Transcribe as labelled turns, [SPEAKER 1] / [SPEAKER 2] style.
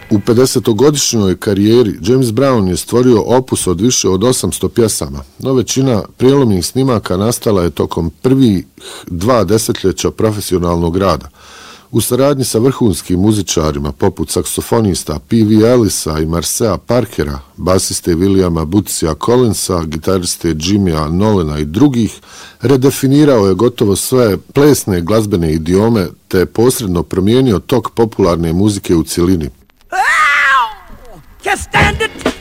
[SPEAKER 1] U 50-godišnjoj karijeri James Brown je stvorio opus od više od 800 pjesama, no većina prijelomnih snimaka nastala je tokom prvih 2 desetljeća profesionalnog rada. U saradnji sa vrhunskim muzičarima poput saksofonista P.V. Ellisa i Marcea Parkera, basiste Williama Bootsya Collinsa, gitariste Jimmya Nolena i drugih, redefinirao je gotovo sve plesne glazbene idiome te posredno promijenio tok popularne muzike u cjelini.
[SPEAKER 2] Can't stand it!